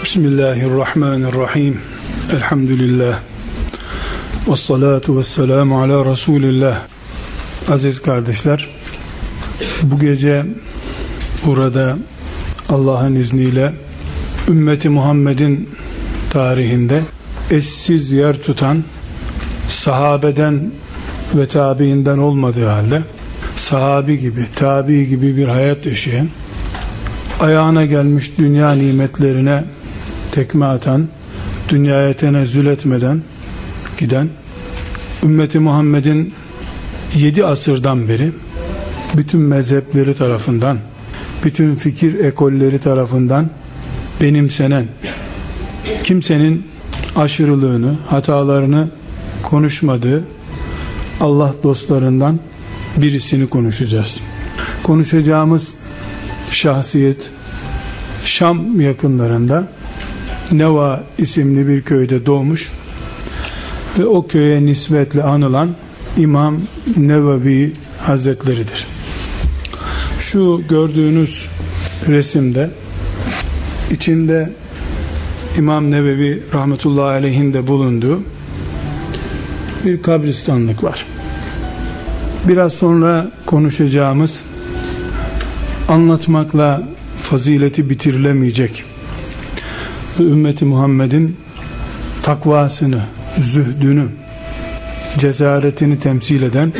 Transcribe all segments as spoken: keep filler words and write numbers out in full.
Bismillahirrahmanirrahim. Elhamdülillah. Vessalatu vesselamu ala Resulillah. Aziz kardeşler, bu gece burada Allah'ın izniyle ümmeti Muhammed'in tarihinde eşsiz yer tutan, sahabeden ve tabiinden olmadığı halde sahabi gibi, tabi gibi bir hayat yaşayan, ayağına gelmiş dünya nimetlerine tekme atan, dünyaya tenezzül etmeden giden, ümmeti Muhammed'in yedi asırdan beri bütün mezhepleri tarafından, bütün fikir ekolleri tarafından benimsenen, kimsenin aşırılığını, hatalarını konuşmadığı Allah dostlarından birisini konuşacağız. Konuşacağımız şahsiyet Şam yakınlarında Neva isimli bir köyde doğmuş ve o köye nispetle anılan İmam Nevevi Hazretleridir. Şu gördüğünüz resimde içinde İmam Nevevi rahmetullahi aleyhin de bulunduğu bir kabristanlık var. Biraz sonra konuşacağımız, anlatmakla fazileti bitirilemeyecek ve ümmeti Muhammed'in takvasını, zühdünü, cesaretini temsil eden,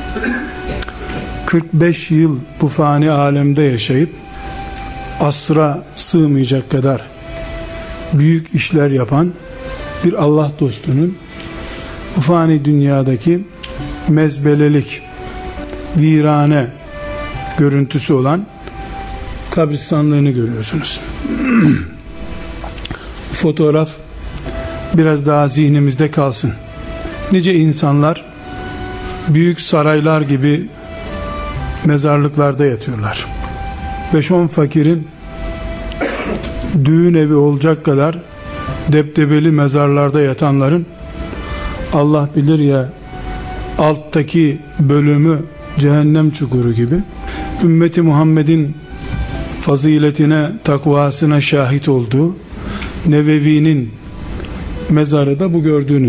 kırk beş yıl bu fani alemde yaşayıp asra sığmayacak kadar büyük işler yapan bir Allah dostunun bu fani dünyadaki mezbelelik, virane görüntüsü olan kabristanlığını görüyorsunuz. Fotoğraf biraz daha zihnimizde kalsın. Nice insanlar büyük saraylar gibi mezarlıklarda yatıyorlar. beş on fakirin düğün evi olacak kadar deptebeli mezarlarda yatanların Allah bilir ya alttaki bölümü cehennem çukuru gibi, ümmeti Muhammed'in faziletine, takvasına şahit olduğu Nevevi'nin mezarı da bu gördüğünüz